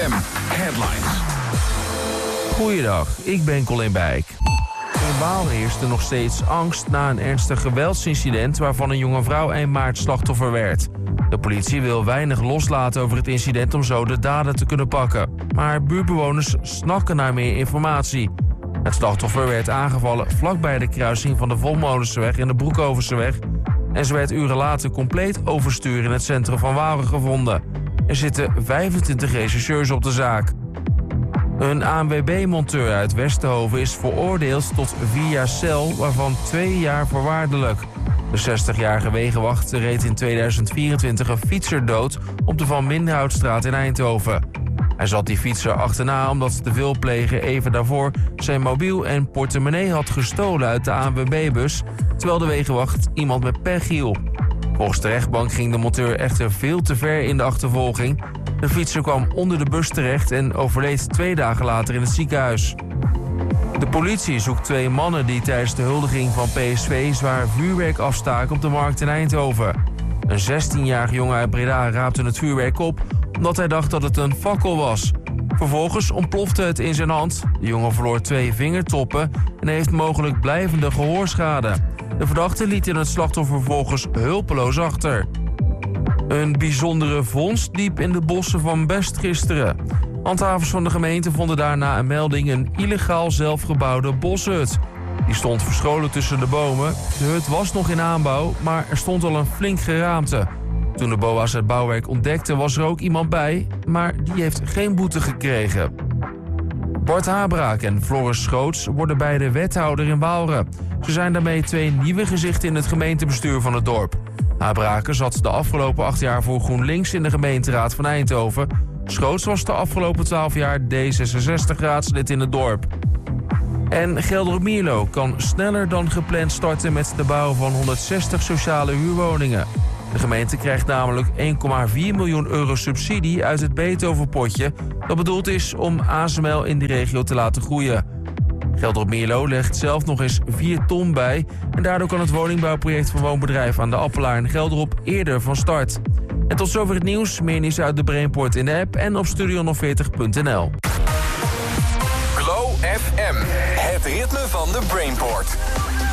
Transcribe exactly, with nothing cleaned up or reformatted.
M Headlines. Goeiedag, ik ben Colin Bijk. In Waal heerst er nog steeds angst na een ernstig geweldsincident waarvan een jonge vrouw eind maart slachtoffer werd. De politie wil weinig loslaten over het incident om zo de daden te kunnen pakken. Maar buurtbewoners snakken naar meer informatie. Het slachtoffer werd aangevallen vlakbij de kruising van de Volmolenseweg en de Broekhovense en ze werd uren later compleet overstuur in het centrum van Waalre gevonden. Er zitten vijfentwintig rechercheurs op de zaak. Een A N W B-monteur uit Westerhoven is veroordeeld tot vier jaar cel, waarvan twee jaar voorwaardelijk. De zestigjarige wegenwacht reed in tweeduizend vierentwintig een fietser dood op de Van Minderhoutstraat in Eindhoven. Hij zat die fietser achterna omdat de veelpleger even daarvoor zijn mobiel en portemonnee had gestolen uit de A N W B-bus, terwijl de wegenwacht iemand met pech hielp. Volgens de rechtbank ging de monteur echter veel te ver in de achtervolging. De fietser kwam onder de bus terecht en overleed twee dagen later in het ziekenhuis. De politie zoekt twee mannen die tijdens de huldiging van P S V zwaar vuurwerk afstaken op de markt in Eindhoven. Een zestienjarige jongen uit Breda raapte het vuurwerk op omdat hij dacht dat het een fakkel was. Vervolgens ontplofte het in zijn hand. De jongen verloor twee vingertoppen en heeft mogelijk blijvende gehoorschade. De verdachte liet in het slachtoffer vervolgens hulpeloos achter. Een bijzondere vondst diep in de bossen van Best gisteren. Handhavers van de gemeente vonden daarna een melding een illegaal zelfgebouwde boshut. Die stond verscholen tussen de bomen. De hut was nog in aanbouw, maar er stond al een flink geraamte. Toen de B O A's het bouwwerk ontdekten was er ook iemand bij, maar die heeft geen boete gekregen. Bart Habraak en Floris Schoots worden beide wethouder in Waalre. Ze zijn daarmee twee nieuwe gezichten in het gemeentebestuur van het dorp. Habrake zat de afgelopen acht jaar voor GroenLinks in de gemeenteraad van Eindhoven. Schoots was de afgelopen twaalf jaar D zesenzestig-raadslid in het dorp. En Gelderop-Mierlo kan sneller dan gepland starten met de bouw van honderdzestig sociale huurwoningen. De gemeente krijgt namelijk één komma vier miljoen euro subsidie uit het Beethovenpotje, dat bedoeld is om A S M L in die regio te laten groeien. Gelderop-Mierlo legt zelf nog eens vier ton bij en daardoor kan het woningbouwproject van woonbedrijf aan de Appelaar in Gelderop eerder van start. En tot zover het nieuws. Meer nieuws uit de Brainport in de app en op studio nogveertig punt n l. Glow F M, het ritme van de Brainport.